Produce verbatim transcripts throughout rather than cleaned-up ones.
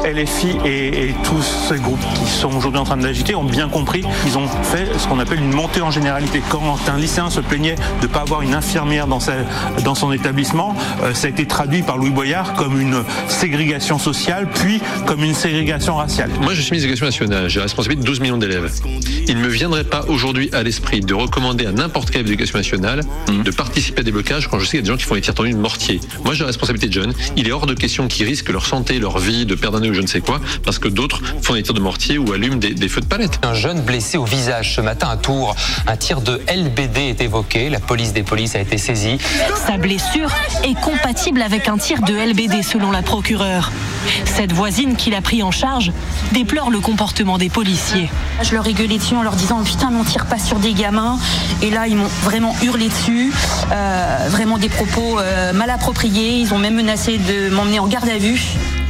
L F I et, et tous ces groupes qui sont aujourd'hui en train de l'agiter ont bien compris qu'ils ont fait ce qu'on appelle une montée en généralité. Quand un lycéen se plaignait de ne pas avoir une infirmière dans, sa, dans son établissement, euh, ça a été traduit par Louis Boyard comme une ségrégation sociale, puis comme une ségrégation raciale. Moi, je suis ministre de l'Éducation nationale, j'ai la responsabilité de douze millions d'élèves. Il ne me viendrait pas aujourd'hui à l'esprit de recommander à n'importe quelle éducation nationale mmh. de participer à des blocages quand je sais qu'il y a des gens qui font des tirs tendus de mortier. Moi, j'ai la responsabilité de jeunes. Il est hors de question qu'ils risquent leur santé, leur vie, de perdre un œil ou je ne sais quoi, parce que d'autres font des tirs de mortier ou allument des, des feux de palette. Un jeune blessé au visage ce matin à Tours. Un tir de L B D est évoqué. La police des polices a été saisie. Sa blessure est compatible avec un tir de L B D selon la procureure. Cette voisine qui l'a pris en charge déplore le comportement des policiers. Je leur ai gueulé dessus en leur disant « Putain, mais on tire pas sur des gamins ». Et là, ils m'ont vraiment hurlé dessus. Euh, vraiment des propos euh, mal appropriés. Ils ont même menacé de m'emmener en garde à vue.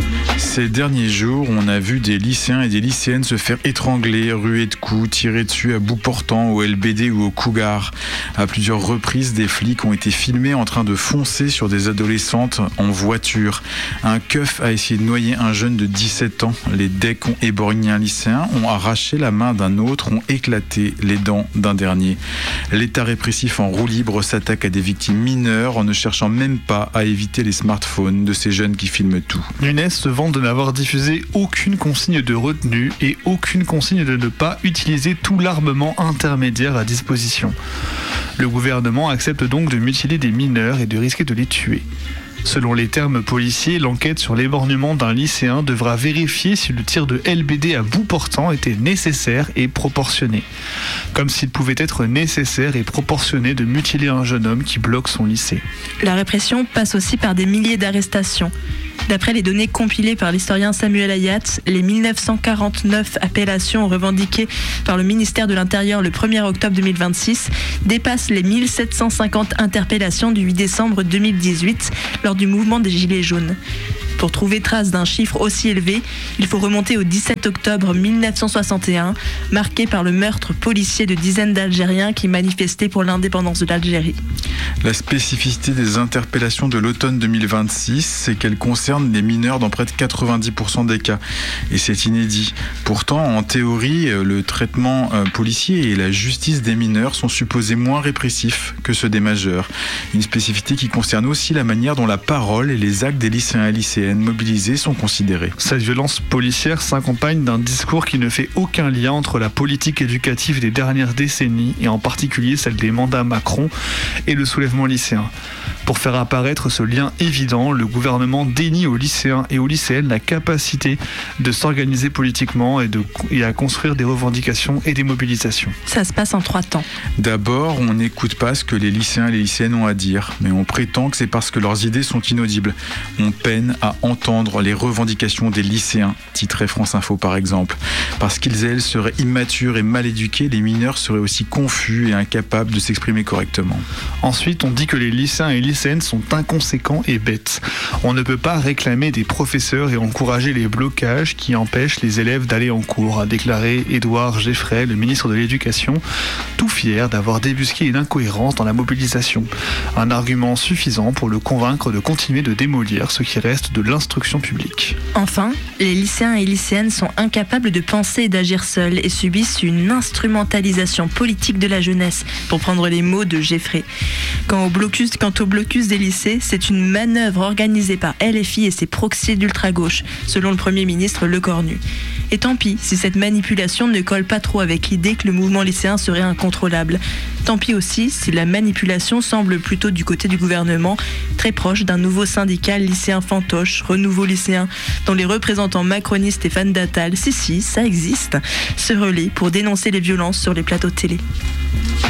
Ces derniers jours, on a vu des lycéens et des lycéennes se faire étrangler, ruer de coups, tirer dessus à bout portant au L B D ou au Cougar. À plusieurs reprises, des flics ont été filmés en train de foncer sur des adolescentes en voiture. Un keuf a essayé de noyer un jeune de dix-sept ans. Les decks ont éborgné un lycéen, ont arraché la main d'un autre, ont éclaté les dents d'un dernier. L'État répressif en roue libre s'attaque à des victimes mineures en ne cherchant même pas à éviter les smartphones de ces jeunes qui filment tout. L'U N E S se vante de n'avoir diffusé aucune consigne de retenue et aucune consigne de ne pas utiliser tout l'armement intermédiaire à disposition. Le gouvernement accepte donc de mutiler des mineurs et de risquer de les tuer. Selon les termes policiers, l'enquête sur l'éborgnement d'un lycéen devra vérifier si le tir de L B D à bout portant était nécessaire et proportionné. Comme s'il pouvait être nécessaire et proportionné de mutiler un jeune homme qui bloque son lycée. La répression passe aussi par des milliers d'arrestations. D'après les données compilées par l'historien Samuel Ayat, les mille neuf cent quarante-neuf appellations revendiquées par le ministère de l'Intérieur le premier octobre deux mille vingt-six dépassent les mille sept cent cinquante interpellations du huit décembre deux mille dix-huit lors du mouvement des Gilets jaunes. Pour trouver trace d'un chiffre aussi élevé, il faut remonter au dix-sept octobre mille neuf cent soixante et un, marqué par le meurtre policier de dizaines d'Algériens qui manifestaient pour l'indépendance de l'Algérie. La spécificité des interpellations de l'automne deux mille vingt-six, c'est qu'elles concernent les mineurs dans près de quatre-vingt-dix pour cent des cas. Et c'est inédit. Pourtant, en théorie, le traitement policier et la justice des mineurs sont supposés moins répressifs que ceux des majeurs. Une spécificité qui concerne aussi la manière dont la parole et les actes des lycéens et lycéennes mobilisés sont considérés. Cette violence policière s'accompagne d'un discours qui ne fait aucun lien entre la politique éducative des dernières décennies et en particulier celle des mandats Macron et le soulèvement lycéen. Pour faire apparaître ce lien évident, le gouvernement dénie aux lycéens et aux lycéennes la capacité de s'organiser politiquement et, de, et à construire des revendications et des mobilisations. Ça se passe en trois temps. D'abord, on n'écoute pas ce que les lycéens et les lycéennes ont à dire, mais on prétend que c'est parce que leurs idées sont inaudibles. On peine à entendre les revendications des lycéens, titrait France Info par exemple. Parce qu'ils et elles seraient immatures et mal éduqués, les mineurs seraient aussi confus et incapables de s'exprimer correctement. Ensuite, on dit que les lycéens et lycéennes sont inconséquents et bêtes. On ne peut pas réclamer des professeurs et encourager les blocages qui empêchent les élèves d'aller en cours, a déclaré Édouard Geffray, le ministre de l'Éducation, tout fier d'avoir débusqué une incohérence dans la mobilisation. Un argument suffisant pour le convaincre de continuer de démolir ce qui reste de l'instruction publique. Enfin, les lycéens et lycéennes sont incapables de penser et d'agir seuls et subissent une instrumentalisation politique de la jeunesse, pour prendre les mots de Geffray. Quant au blocus, quant au blocus des lycées, c'est une manœuvre organisée par L F I et ses proxys d'ultra-gauche, selon le Premier ministre Lecornu. Et tant pis si cette manipulation ne colle pas trop avec l'idée que le mouvement lycéen serait incontrôlable. Tant pis aussi si la manipulation semble plutôt du côté du gouvernement, très proche d'un nouveau syndicat lycéen fantoche, Renouveau lycéen, dont les représentants macronistes et fans d'Attal, si si, ça existe, se relaient pour dénoncer les violences sur les plateaux de télé.